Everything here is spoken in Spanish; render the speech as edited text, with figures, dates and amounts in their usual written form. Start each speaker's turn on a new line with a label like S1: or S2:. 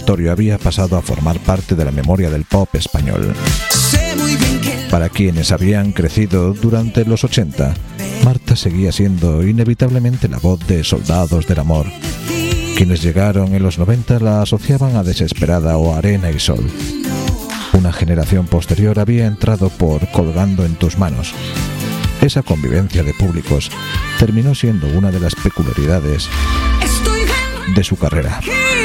S1: repertorio había pasado a formar parte de la memoria del pop español. Para quienes habían crecido durante los 80, Marta seguía siendo inevitablemente la voz de Soldados del Amor. Quienes llegaron en los 90 la asociaban a Desesperada o Arena y Sol. Una generación posterior había entrado por Colgando en tus manos. Esa convivencia de públicos terminó siendo una de las peculiaridades de su carrera.